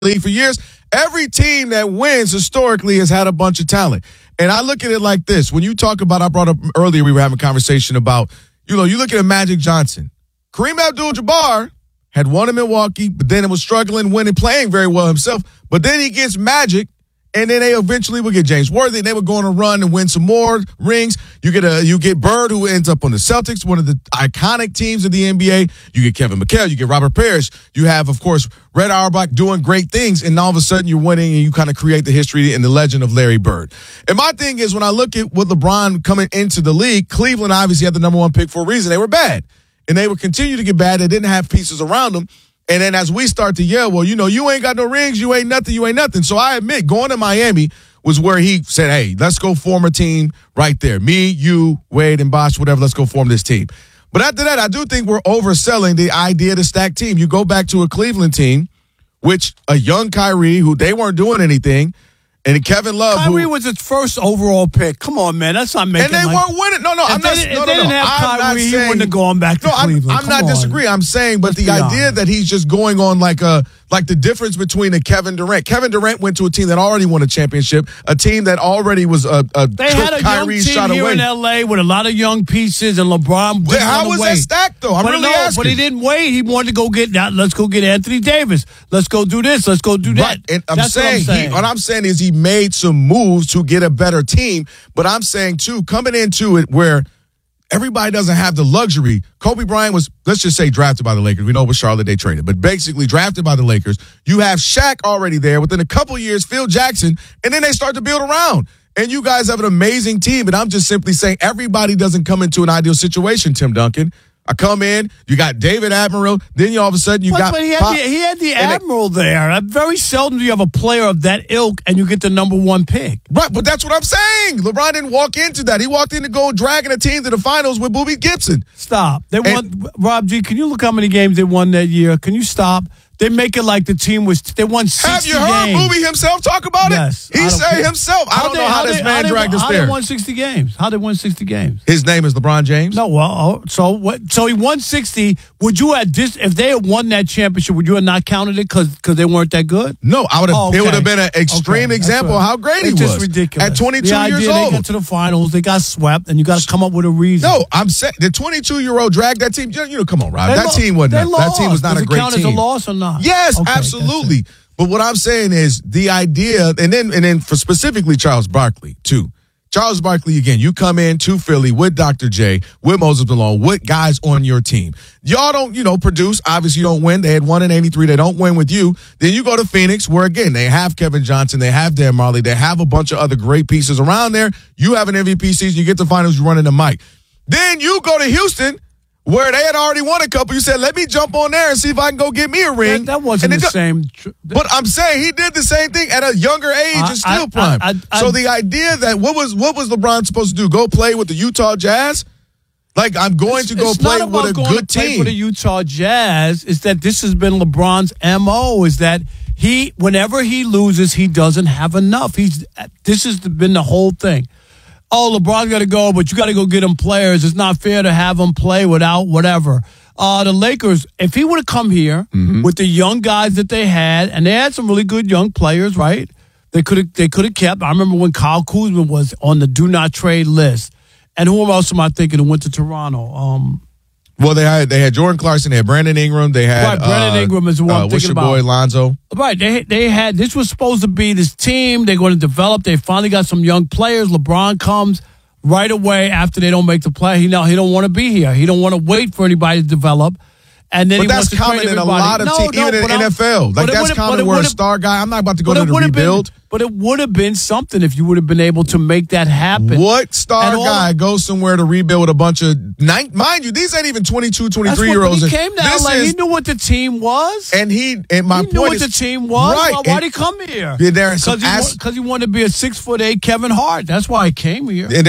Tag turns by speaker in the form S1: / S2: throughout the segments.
S1: league for years. Every team that wins historically has had a bunch of talent. And I look at it like this. When you talk about, I brought up earlier, we were having a conversation about, you look at Magic Johnson. Kareem Abdul-Jabbar had won in Milwaukee, but then it was struggling, winning, playing very well himself. But then he gets Magic, and then they eventually would get James Worthy, and they would go on a run and win some more rings. You get Bird, who ends up on the Celtics, one of the iconic teams of the NBA. You get Kevin McHale, you get Robert Parrish. You have, of course, Red Auerbach doing great things, and all of a sudden you're winning, and you kind of create the history and the legend of Larry Bird. And my thing is, when I look at with LeBron coming into the league, Cleveland obviously had the number one pick for a reason. They were bad, and they would continue to get bad. They didn't have pieces around them. And then as we start to yell, well, you ain't got no rings, you ain't nothing. So I admit, going to Miami was where he said, hey, let's go form a team right there. Me, you, Wade, and Bosh, whatever, let's go form this team. But after that, I do think we're overselling the idea of the stacked team. You go back to a Cleveland team, which a young Kyrie, who they weren't doing anything, and Kevin Love.
S2: Kyrie was his first overall pick. Come on, man. That's not making.
S1: And they weren't winning. No, I'm not.
S2: If they didn't have Kyrie, he wouldn't have gone back to Cleveland.
S1: I'm not disagreeing. I'm saying, but the idea that he's just going on like the difference between a Kevin Durant. Kevin Durant went to a team that already won a championship, a team that already was
S2: they had a
S1: Kyrie's
S2: young team here in L.A. with a lot of young pieces, and LeBron.
S1: How was that stacked though? I'm really asking.
S2: But he didn't wait. He wanted to go get that. Let's go get Anthony Davis. Let's go do this. Let's go do that.
S1: Right. And what I'm saying is he made some moves to get a better team. But I'm saying too, coming into it where everybody doesn't have the luxury. Kobe Bryant was, let's just say, drafted by the Lakers. We know with Charlotte they traded, but basically drafted by the Lakers. You have Shaq already there. Within a couple of years, Phil Jackson, and then they start to build around. And you guys have an amazing team. And I'm just simply saying everybody doesn't come into an ideal situation, Tim Duncan. I come in, you got David Admiral, then all of a sudden you got...
S2: But he had the Admiral there. Very seldom do you have a player of that ilk and you get the number one pick.
S1: Right, but that's what I'm saying. LeBron didn't walk into that. He walked in to go dragging a team to the finals with Boobie Gibson.
S2: Stop. Rob G, can you look how many games they won that year? Can you stop? They make it like the team they won 60 games.
S1: Have you heard Boobie himself talk about it?
S2: Yes.
S1: He said himself. I don't know how this man dragged us there.
S2: How they won 60 games? How they won 60 games?
S1: His name is LeBron James?
S2: No, well, so what? So he won 60. Would you have if they had won that championship, would you have not counted it because they weren't that good?
S1: No, I would have. Okay. It would have been an extreme example of how great he was.
S2: It's just ridiculous.
S1: At 22 years old.
S2: They got to the finals, they got swept, and you got to come up with a reason.
S1: No, I'm saying the 22-year-old dragged that team. Come on, Rob. That team wasn't. That team was not a great team.
S2: Does it count as a loss or not?
S1: Yes, absolutely. But what I'm saying is the idea, and then for specifically Charles Barkley too. Charles Barkley, again, you come in to Philly with Dr. J, with Moses Malone, with guys on your team. Y'all don't, produce. Obviously, you don't win. They had won in 83. They don't win with you. Then you go to Phoenix, where, again, they have Kevin Johnson. They have Dan Marley. They have a bunch of other great pieces around there. You have an MVP season. You get to finals. You run into Mike. Then you go to Houston, where they had already won a couple. You said, let me jump on there and see if I can go get me a ring.
S2: That wasn't the same.
S1: But I'm saying he did the same thing at a younger age and still prime. So the idea that what was LeBron supposed to do? Go play with the Utah Jazz? Like, I'm going to go play with a good team.
S2: Play for the Utah Jazz is that this has been LeBron's MO, is that whenever he loses, he doesn't have enough. This has been the whole thing. Oh, LeBron's got to go, but you got to go get him players. It's not fair to have him play without whatever. The Lakers, if he would have come here with the young guys that they had, and they had some really good young players, right? They could have kept. I remember when Kyle Kuzma was on the do not trade list. And who else am I thinking who went to Toronto?
S1: Well, they had Jordan Clarkson, they had Brandon Ingram, they had
S2: Brandon Ingram is the one I'm thinking about.
S1: What's your boy Lonzo?
S2: Right, they had this was supposed to be this team they're going to develop. They finally got some young players. LeBron comes right away after they don't make the play. He don't want to be here. He don't want to wait for anybody to develop. And then
S1: but that's common in a lot of teams, even in NFL. Like that's common where a star guy. I'm not about to go to the rebuild.
S2: But it would have been something if you would have been able to make that happen.
S1: What star guy goes somewhere to rebuild with a bunch of, mind you, these ain't even 22, 23-year-olds.
S2: He came to LA, he knew what the team was.
S1: And
S2: he knew what the team was.
S1: Right.
S2: Why'd he come here?
S1: Because
S2: he wanted to be a 6'8" Kevin Hart. That's why he came here.
S1: And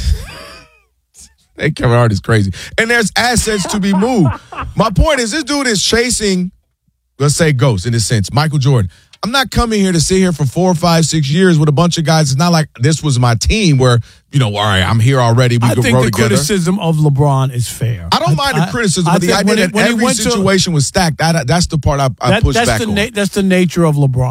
S1: Hey, Kevin Hart is crazy. And there's assets to be moved. My point is this dude is chasing, let's say, ghosts in a sense. Michael Jordan. I'm not coming here to sit here for 4, 5, 6 years with a bunch of guys. It's not like this was my team where, all right, I'm here already. We can roll together.
S2: I think the criticism of LeBron is fair.
S1: I don't mind the criticism, but the idea that every situation was stacked, that's the part I push back on.
S2: That's the nature of LeBron.